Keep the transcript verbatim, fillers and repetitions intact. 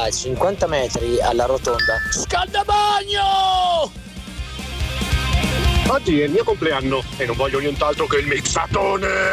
a cinquanta metri alla rotonda. Scaldabagno! Oggi è il mio compleanno e non voglio nient'altro che il mixatone!